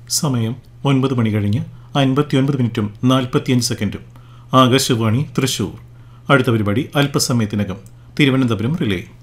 സമയം 9 മണി കഴിഞ്ഞ് 59 മിനിറ്റും 45 സെക്കൻഡും. ആകാശവാണി തൃശൂർ. അടുത്ത പരിപാടി അല്പസമയത്തിനകം. തിരുവനന്തപുരം റിലേ.